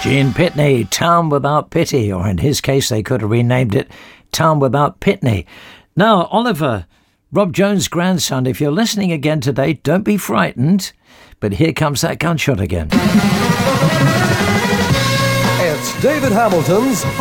Gene Pitney, Town Without Pity, or in his case they could have renamed it Town Without Pitney. Now, Oliver, Rob Jones' grandson, if you're listening again today, don't be frightened, but here comes that gunshot again. It's David Hamilton's